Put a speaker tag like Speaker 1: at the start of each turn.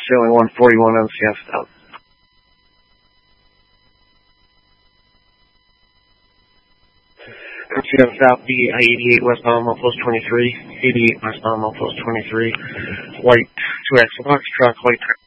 Speaker 1: Sailing 141 NCF out. NCF out, BI-88 westbound, Post 23. 88 westbound, Post 23. White 2X box truck, white